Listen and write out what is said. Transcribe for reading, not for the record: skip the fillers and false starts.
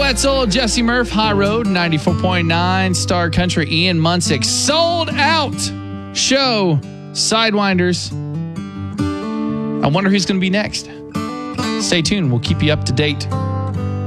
Wetzel, Jesse Murph, High Road, 94.9, Star Country, Ian Munsick. Sold out show, Sidewinders. I wonder who's going to be next. Stay tuned. We'll keep you up to date.